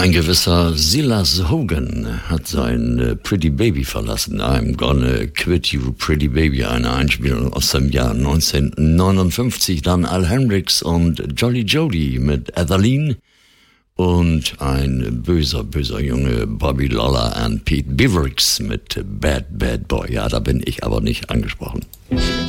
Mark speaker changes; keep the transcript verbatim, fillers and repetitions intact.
Speaker 1: Ein gewisser Silas Hogan hat sein äh, Pretty Baby verlassen. I'm Gonna Quit You Pretty Baby, eine Einspielung aus dem Jahr neunzehnhundertneunundfünfzig. Dann Al Hendricks und Jolly Jody mit Etheline. Und ein böser, böser Junge, Bobby Lawler und Pete Beavericks mit Bad, Bad Boy. Ja, da bin ich aber nicht angesprochen.